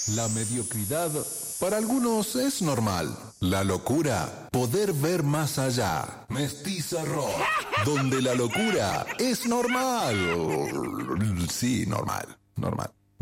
La mediocridad para algunos es normal. La locura, poder ver más allá. Mestiza Rock, donde la locura es normal. Sí, normal, normal.